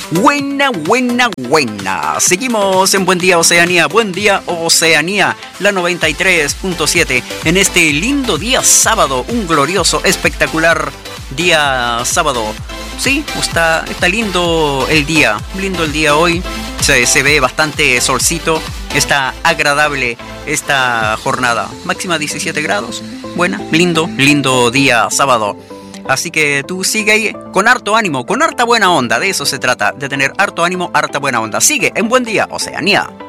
Buena, buena, buena. Seguimos en Buen Día Oceanía. Buen Día Oceanía, la 93.7. En este lindo día sábado, un glorioso, espectacular día sábado. Sí, está lindo el día. Lindo el día hoy. Se ve bastante solcito. Está agradable esta jornada. Máxima 17 grados. Buena, lindo día sábado. Así que tú sigue ahí con harto ánimo, con harta buena onda. De eso se trata, de tener harto ánimo, harta buena onda. Sigue en Buen Día Oceanía.